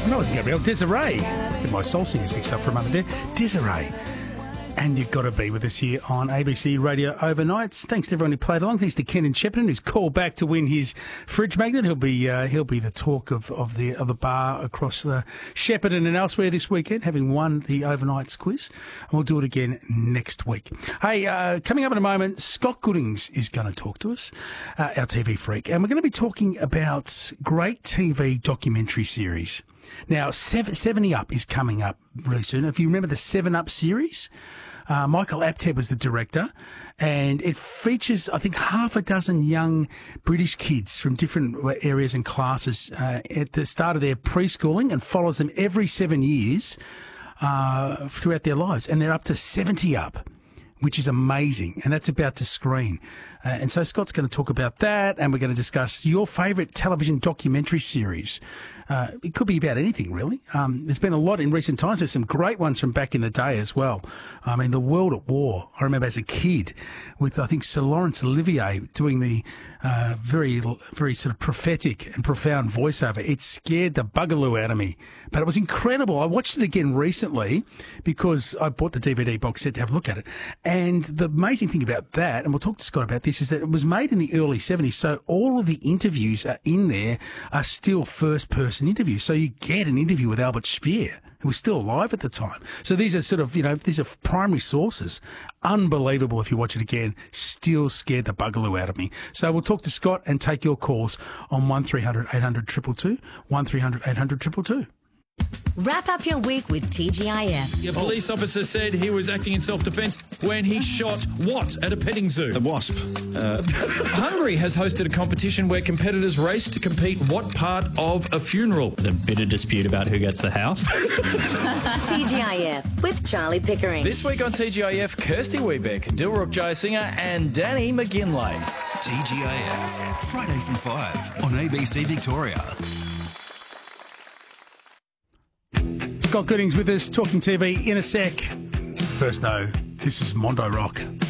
No, it wasn't Gabrielle. Desiree. Get my soul singers mixed up for a moment there. Desiree. And you've got to be with us here on ABC Radio Overnights. Thanks to everyone who played along. Thanks to Ken in Shepparton, who's called back to win his fridge magnet. He'll be the talk of the bar across the Shepparton and elsewhere this weekend, having won the overnights quiz. And we'll do it again next week. Hey, coming up in a moment, Scott Goodings is going to talk to us, our TV freak, and we're going to be talking about great TV documentary series. Now, 70 Up is coming up really soon. If you remember the 7 Up series, Michael Apted was the director, and it features, I think, half a dozen young British kids from different areas and classes at the start of their preschooling, and follows them every 7 years throughout their lives. And they're up to 70 Up, which is amazing, and that's about to screen. And so Scott's going to talk about that, and we're going to discuss your favourite television documentary series. It could be about anything, really. There's been a lot in recent times. There's some great ones from back in the day as well. I mean, The World at War, I remember as a kid with, I think, Sir Laurence Olivier doing the very, very sort of prophetic and profound voiceover. It scared the bugaloo out of me, but it was incredible. I watched it again recently because I bought the DVD box set to have a look at it. And the amazing thing about that, and we'll talk to Scott about this, is that it was made in the early 70s, so all of the interviews in there are still first-person interviews. So you get an interview with Albert Speer, who was still alive at the time. So these are sort of, these are primary sources. Unbelievable if you watch it again. Still scared the bugaloo out of me. So we'll talk to Scott and take your calls on 1300 800 222, 1300 800 222. Wrap up your week with TGIF. A police officer said he was acting in self-defence when he shot what at a petting zoo? A wasp. Hungary has hosted a competition where competitors race to compete what part of a funeral. The bitter dispute about who gets the house. TGIF with Charlie Pickering. This week on TGIF, Kirsty Weebeck, Dilruk Jayasinger and Danny McGinlay. TGIF, Friday from 5 on ABC Victoria. Scott Goodings with us, talking TV in a sec. First, though, this is Mondo Rock.